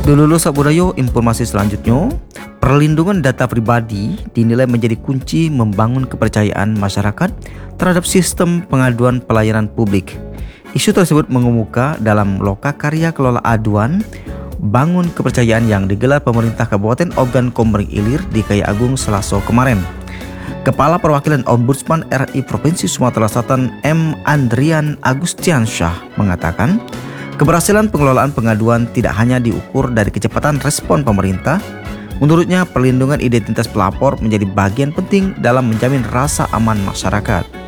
Dulu Sabudayo, informasi selanjutnya, perlindungan data pribadi dinilai menjadi kunci membangun kepercayaan masyarakat terhadap sistem pengaduan pelayanan publik. Isu tersebut mengemuka dalam Lokakarya Kelola Aduan Bangun Kepercayaan yang digelar pemerintah Kabupaten Ogan Komering Ilir di Kaya Agung Selasa kemarin. Kepala Perwakilan Ombudsman RI Provinsi Sumatera Selatan M. Andrian Agustiansyah mengatakan, keberhasilan pengelolaan pengaduan tidak hanya diukur dari kecepatan respon pemerintah. Menurutnya, perlindungan identitas pelapor menjadi bagian penting dalam menjamin rasa aman masyarakat.